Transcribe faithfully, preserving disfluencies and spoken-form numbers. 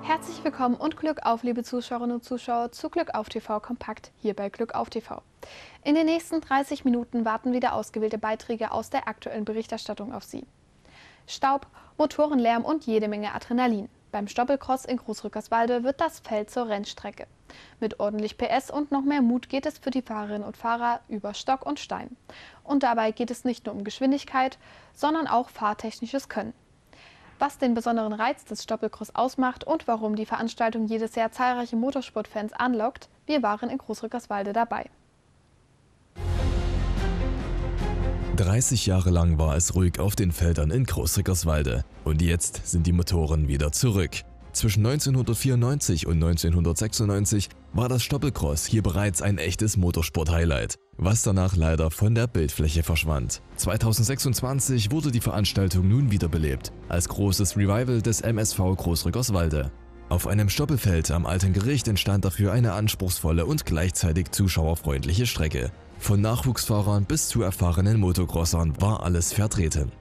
Herzlich willkommen und Glück auf, liebe Zuschauerinnen und Zuschauer, zu Glück auf T V Kompakt hier bei Glück auf T V. In den nächsten dreißig Minuten warten wieder ausgewählte Beiträge aus der aktuellen Berichterstattung auf Sie. Staub, Motorenlärm und jede Menge Adrenalin. Beim Stoppelcross in Großrückerswalde wird das Feld zur Rennstrecke. Mit ordentlich P S und noch mehr Mut geht es für die Fahrerinnen und Fahrer über Stock und Stein. Und dabei geht es nicht nur um Geschwindigkeit, sondern auch fahrtechnisches Können. Was den besonderen Reiz des Stoppelcross ausmacht und warum die Veranstaltung jedes Jahr zahlreiche Motorsportfans anlockt, wir waren in Großrückerswalde dabei. dreißig Jahre lang war es ruhig auf den Feldern in Großrückerswalde und jetzt sind die Motoren wieder zurück. Zwischen neunzehnhundertvierundneunzig und neunzehnhundertsechsundneunzig war das Stoppelcross hier bereits ein echtes Motorsport-Highlight, was danach leider von der Bildfläche verschwand. zweitausendsechsundzwanzig wurde die Veranstaltung nun wiederbelebt, als großes Revival des M S V Großrückerswalde. Auf einem Stoppelfeld am Alten Gericht entstand dafür eine anspruchsvolle und gleichzeitig zuschauerfreundliche Strecke. Von Nachwuchsfahrern bis zu erfahrenen Motocrossern war alles vertreten.